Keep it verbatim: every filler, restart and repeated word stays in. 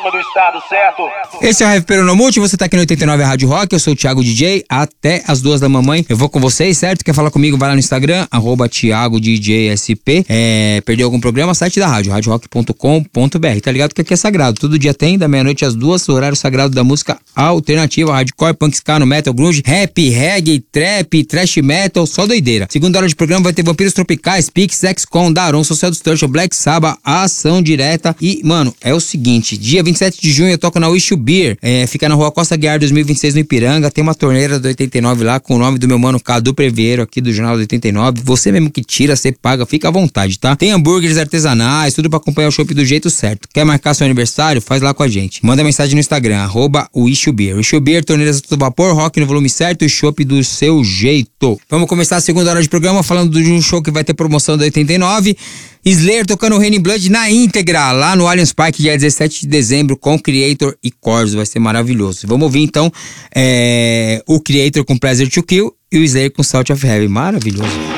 do estado, certo? Esse é o Heavy Peronomute, você tá aqui no oitenta e nove Rádio Rock, eu sou o Thiago D J, até as duas da mamãe eu vou com vocês, certo? Quer falar comigo? Vai lá no Instagram, arroba Thiago D J S P, é, perdeu algum programa? Site da rádio, rádio rock ponto com ponto b r, tá ligado que aqui é sagrado, todo dia tem, da meia-noite às duas, horário sagrado da música alternativa, hardcore, punk, ska, no metal, grunge, rap, reggae, trap, thrash metal, só doideira. Segunda hora de programa vai ter Vampiros Tropicais, Pix, X-Con, Daron, Social Distortion, Black Sabbath, Ação Direta e, mano, é o seguinte, dia vinte e sete de junho eu toco na Wish Beer, é, fica na rua Costa Guiar dois mil e vinte e seis no Ipiranga, tem uma torneira do oitenta e nove lá com o nome do meu mano Cadu Preveiro aqui do Jornal do oitenta e nove, você mesmo que tira, você paga, fica à vontade, tá? Tem hambúrgueres artesanais, tudo pra acompanhar o shopping do jeito certo. Quer marcar seu aniversário? Faz lá com a gente. Manda mensagem no Instagram, arroba Wish Beer. Wish Beer, torneiras a todo vapor, rock no volume certo e shopping do seu jeito. Vamos começar a segunda hora de programa falando de um show que vai ter promoção do oitenta e nove. Slayer tocando Raining Blood na íntegra, lá no Allianz Parque, dia dezessete de dezembro, com Creator e Corsos, vai ser maravilhoso. Vamos ouvir então é, o Creator com Pleasure to Kill e o Slayer com Salt of Heaven, maravilhoso.